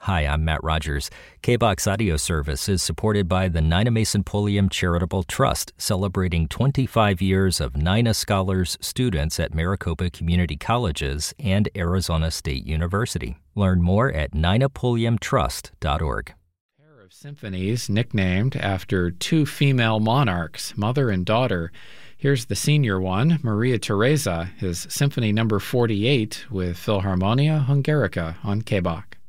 Hi, I'm Matt Rogers. KBOX audio service is supported by the Nina Mason Pulliam Charitable Trust, celebrating 25 years of Nina Scholars students at Maricopa Community Colleges and Arizona State University. Learn more at ninapulliamtrust.org. Pair of symphonies nicknamed after two female monarchs, mother and daughter. Here's the senior one, Maria Theresa, his Symphony No. 48 with Philharmonia Hungarica on KBOX.